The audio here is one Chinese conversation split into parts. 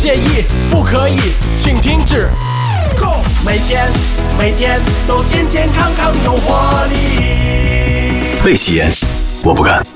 介意，不可以，请停止。每天都健健康康有活力。 被吸烟，我不敢。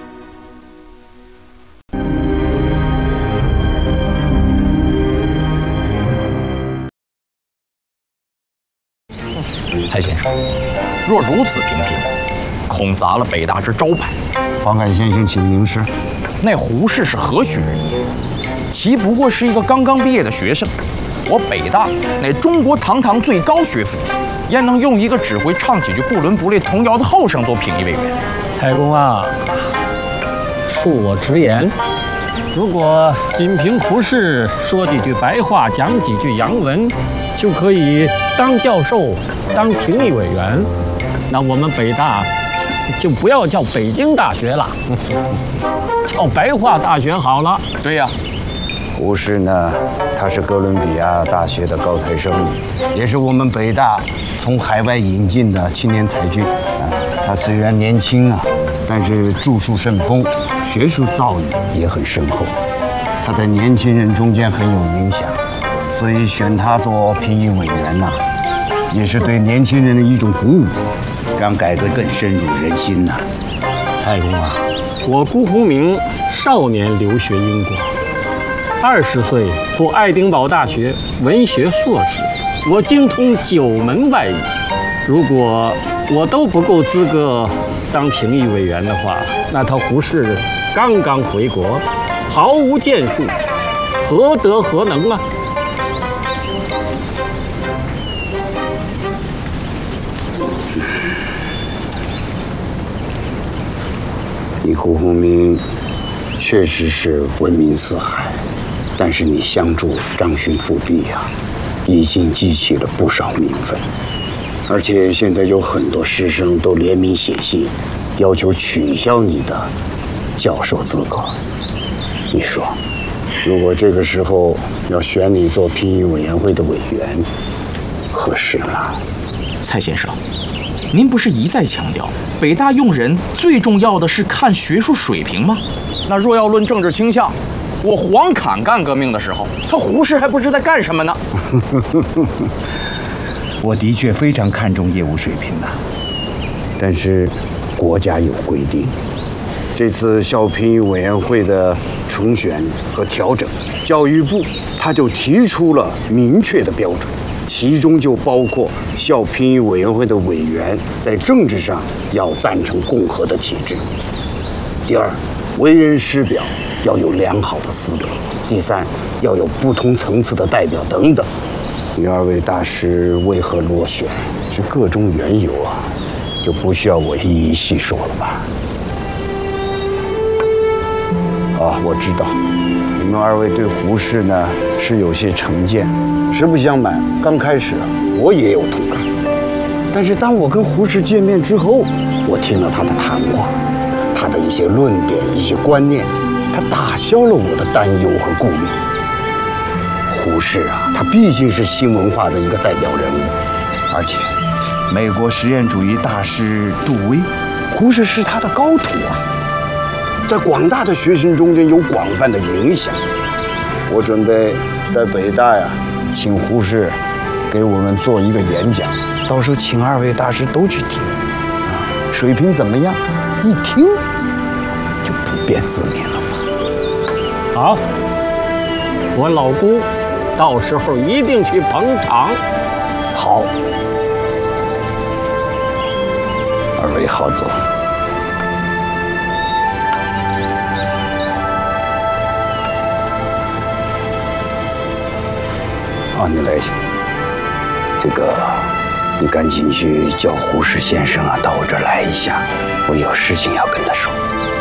蔡先生，若如此频频，恐砸了北大之招牌。 黄凯先生，请明示。 那胡适是何许人也？其不过是一个刚刚毕业的学生。我北大乃中国堂堂最高学府，焉能用一个只会唱几句不伦不类童谣的后生做评议委员？ 蔡公啊，恕我直言，如果仅凭胡适说几句白话，讲几句洋文，就可以当教授、当评议委员，那我们北大就不要叫北京大学了，叫白话大学好了。 对呀。 胡适呢，他是哥伦比亚大学的高材生，也是我们北大从海外引进的青年才俊。他虽然年轻啊，但是著述甚丰，学术造诣也很深厚。他在年轻人中间很有影响，所以选他做评议委员呐，也是对年轻人的一种鼓舞，让改革更深入人心呐。 蔡公啊，我辜鸿铭少年留学英国。20岁读爱丁堡大学文学硕士，我精通9门外语。如果我都不够资格当评议委员的话，那他胡适刚刚回国，毫无建树，何德何能啊？ 你辜鸿铭确实是闻名四海。但是你相助张勋复辟呀，已经激起了不少民愤，而且现在有很多师生都联名写信，要求取消你的教授资格。你说，如果这个时候要选你做评议委员会的委员，合适吗？ 蔡先生，您不是一再强调北大用人最重要的是看学术水平吗？那若要论政治倾向，我黄侃干革命的时候，他胡适还不知在干什么呢。 我的确非常看重业务水平呐，但是国家有规定，这次校评议委员会的重选和调整，教育部他就提出了明确的标准，其中就包括校评议委员会的委员在政治上要赞成共和的体制。第二，为人师表要有良好的师德。第三，要有不同层次的代表等等。你2位大师为何落选，是各种缘由啊，就不需要我一一细说了吧？我知道，你们2位对胡适呢是有些成见。实不相瞒，刚开始我也有同感，但是当我跟胡适见面之后，我听了他的谈话，他的一些论点、一些观念，他打消了我的担忧和顾虑。胡适啊，他毕竟是新文化的一个代表人物，而且美国实验主义大师杜威，胡适是他的高徒啊，在广大的学生中间有广泛的影响。我准备在北大呀，请胡适给我们做一个演讲，到时候请2位大师都去听，水平怎么样？一听就不辩自明了嘛。 好，我老姑到时候一定去捧场。 好，2位好走。你来，这个你赶紧去叫胡适先生啊，到我这儿来一下，我有事情要跟他说。